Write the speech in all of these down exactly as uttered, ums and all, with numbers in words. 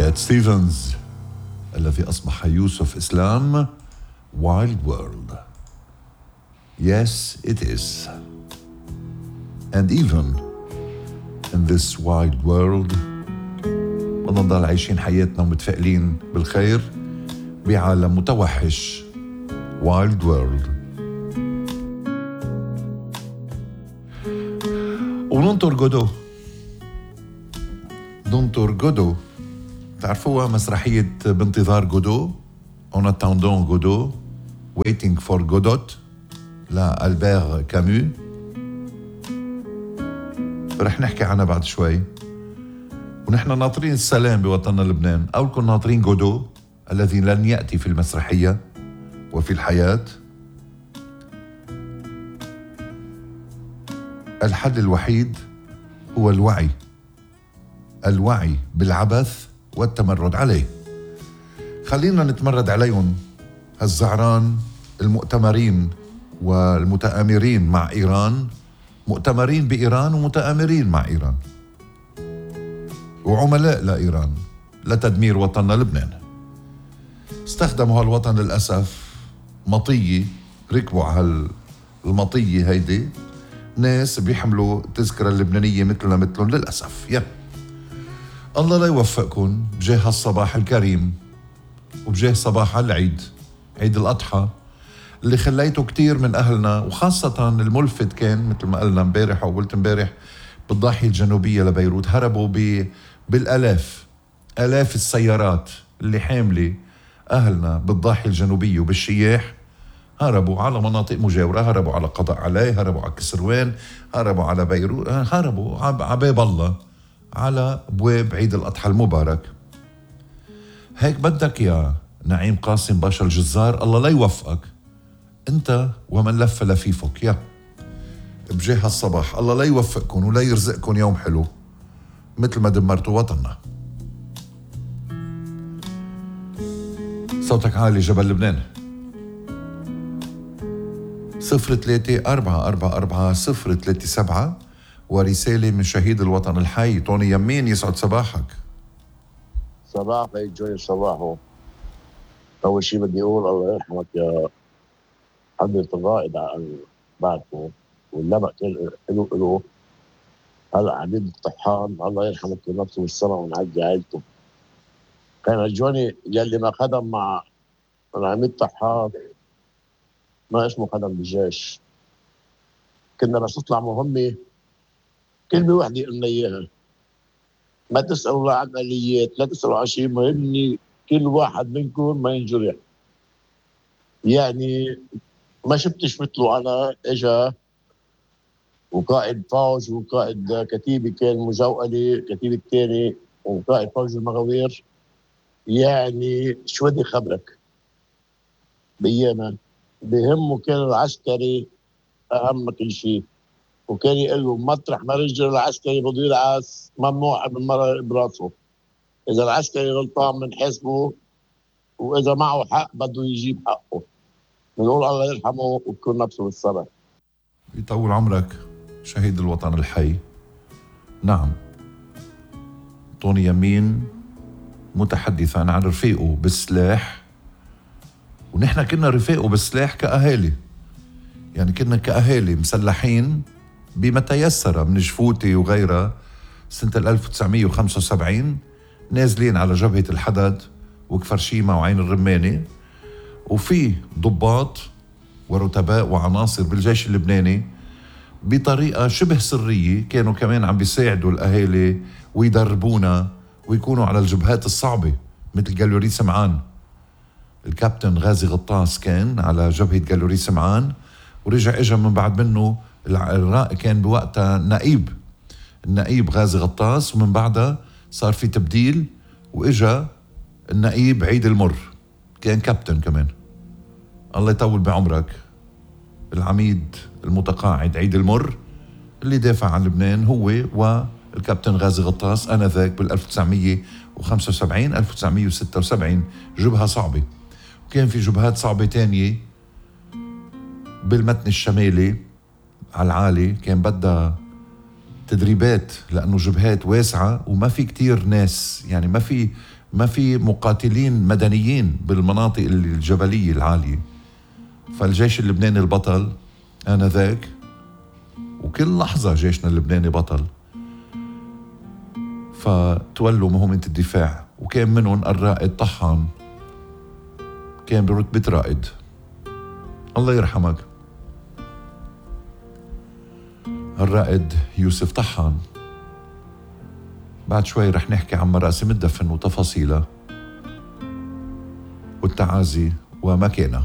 كات ستيفنز الذي أصبح يوسف إسلام. Wild World. Yes, it is. And even in this wild world بنضل عايشين حياتنا ومتفائلين بالخير بعالم متوحش. Wild World. وننطر جودو ننطر جودو تعرفوها مسرحية بانتظار جودو On attendant جودو Waiting for Godot لألبير كامو. رح نحكي عنها بعد شوي. ونحن ناطرين السلام بوطننا لبنان، أو كنا ناطرين جودو الذي لن يأتي في المسرحية وفي الحياة. الحل الوحيد هو الوعي الوعي بالعبث والتمرد عليه. خلينا نتمرد عليهم هالزعران المؤتمرين والمتآمرين مع إيران، مؤتمرين بإيران ومتآمرين مع إيران وعملاء لإيران لتدمير وطننا لبنان. استخدموا هالوطن للأسف مطية، ركبوا على المطية هيدي ناس بيحملوا التذكرة اللبنانية مثلنا مثلهم للأسف. يب الله لا يوفقكم بجاه هالصباح الكريم وبجاه صباح العيد، عيد الأضحى، اللي خليته كتير من أهلنا وخاصة الملفت كان مثل ما قلنا امبارح أو قلت امبارح بالضاحية الجنوبية لبيروت هربوا ب... بالآلاف آلاف السيارات اللي حاملة أهلنا بالضاحية الجنوبية وبالشياح، هربوا على مناطق مجاورة، هربوا على قضاء عليه، هربوا على كسروان، هربوا على بيروت، هربوا على باب الله، على أبواب عيد الأضحى المبارك. هيك بدك يا نعيم قاسم باشا الجزار، الله لا يوفقك أنت ومن لف لفيفك. يا بجاه الصباح الله لا يوفقكم ولا يرزقكم يوم حلو مثل ما دمرتوا وطننا. صوتك عالي جبل لبنان. صفر ثلاثة أربعة أربعة أربعة صفر ثلاثة سبعة ورسالة من شهيد الوطن الحي طوني يمين. يسعد صباحك. صباح بيت جوي صباحه. أول شيء بدي أقول الله يرحمك يا حضرة الرائد عن بعدكم واللبق كان حلو له. هلا عبيد الطحان الله يرحمك ونفسه بالسما ونعدي عائلته. كان الجوني يلي ما خدم مع العميد طحان ما اسمه خدم بالجيش. كنا بس نطلع مهمة كلمة واحدة قلنا إياها، ما تسألوا عن آليات، لا تسألوا عن شيء، مهمني كل واحد منكم ما ينجرح. يعني ما شفتش مثله. أنا إجا وقائد فوج وقائد كتيبة كان مجوقلي، كتيبة الثاني وقائد فوج المغاوير، يعني شو بدي خبرك بيانا بهمه كان العسكري أهم كل شيء. وكان يقول له مطرح ما رجل العسكري بده يلعس ممنوع بالمرة براسه. إذا العسكري غلطان من حسبه، وإذا معه حق بده يجيب حقه. بنقول الله يرحمه ويكون نفسه بالصلاة. يطول عمرك شهيد الوطن الحي. نعم طوني يمين متحدثا عن رفيقه بالسلاح، ونحن كنا رفيقه بالسلاح كأهالي، يعني كنا كأهالي مسلحين بما تيسر من جفوتي وغيرها سنة ألف وتسعمية وخمسة وسبعين، نازلين على جبهة الحدد وكفرشيمة وعين الرماني، وفي ضباط ورتباء وعناصر بالجيش اللبناني بطريقة شبه سرية كانوا كمان عم بيساعدوا الأهالي ويدربونا ويكونوا على الجبهات الصعبة، مثل جالوري سمعان. الكابتن غازي غطاس كان على جبهة جالوري سمعان، ورجع اجا من بعد منه كان بوقتها نائب النائب غازي غطاس، ومن بعدها صار في تبديل واجا النائب عيد المر كان كابتن كمان. الله يطول بعمرك العميد المتقاعد عيد المر اللي دافع عن لبنان هو والكابتن غازي غطاس آنذاك بال ألف وتسعمية وخمسة وسبعين ألف وتسعمية وستة وسبعين. جبهة صعبة، وكان في جبهات صعبة تانية بالمتن الشمالي على العالي كان بدها تدريبات لأنه جبهات واسعة وما في كتير ناس، يعني ما في ما في مقاتلين مدنيين بالمناطق الجبلية العالية. فالجيش اللبناني البطل آنذاك، وكل لحظة جيشنا اللبناني بطل، فتولوا مهمة الدفاع. وكان منهم الرائد طحان، كان برتبة رائد، الله يرحمك، الرائد يوسف طحان. بعد شوي رح نحكي عن مراسم الدفن وتفاصيلها والتعازي ومكانها.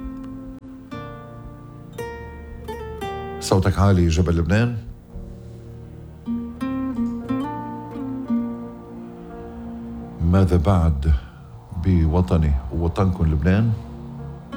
صوتك عالي جبل لبنان. ماذا بعد بوطني ووطنكم لبنان؟